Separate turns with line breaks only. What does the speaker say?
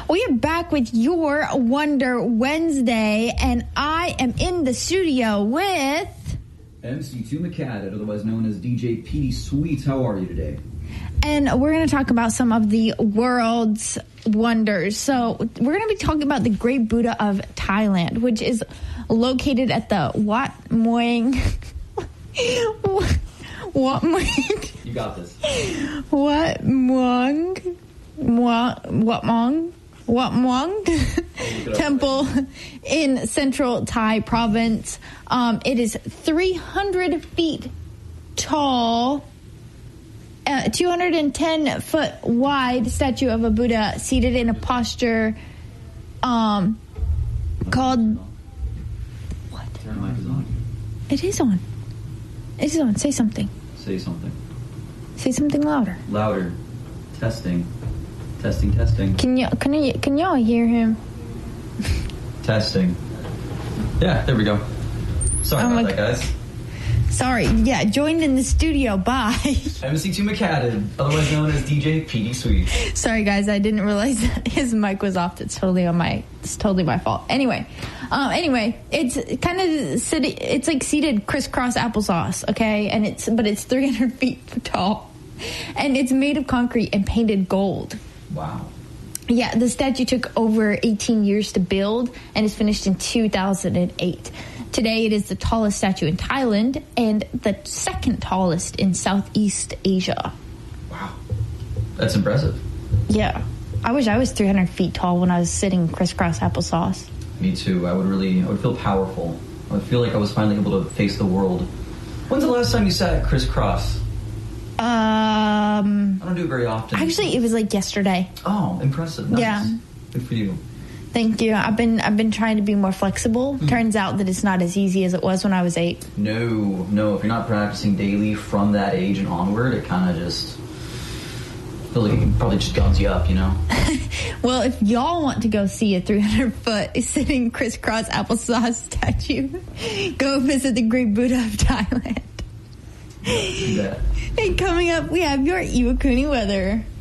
We are back with your Wonder Wednesday, and I am in the studio with
MC2 McCadden, otherwise known as DJ PD Sweets. How are you today?
And we're going to talk about some of the world's wonders. So we're going to be talking about the Great Buddha of Thailand, which is located at the Wat Muang. Wat Muang.
You got this.
Wat Muang. Wat Muang Temple in central Thai province. It is 300 feet tall, 210 foot wide statue of a Buddha seated in a posture called what?
Turn the mic is on.
It is on. It is on. Say something.
Say something.
Say something louder.
Louder. Testing. Testing.
Can y'all hear him?
Testing. Yeah, there we go. Sorry about that, guys.
Sorry. Yeah, joined in the studio by
MC2 McCadden, otherwise known as DJ PD Sweet.
Sorry, guys. I didn't realize that his mic was off. It's totally my fault. Anyway, it's kind of city. It's like seated crisscross applesauce. Okay, but it's 300 feet tall, and it's made of concrete and painted gold.
Wow.
Yeah, the statue took over 18 years to build and is finished in 2008. Today, it is the tallest statue in Thailand and the second tallest in Southeast Asia.
Wow. That's impressive.
Yeah. I wish I was 300 feet tall when I was sitting crisscross applesauce.
Me too. I would feel powerful. I would feel like I was finally able to face the world. When's the last time you sat crisscross? I don't do it very often.
Actually, it was like yesterday.
Oh, impressive. Nice.
Yeah.
Good for you.
Thank you. I've been trying to be more flexible. Turns out that it's not as easy as it was when I was 8.
No. If you're not practicing daily from that age and onward, it kind of just probably just guns you up, you know?
Well, if y'all want to go see a 300-foot sitting crisscross applesauce statue, go visit the Great Buddha of Thailand.
Yeah.
And coming up, we have your Iwakuni weather.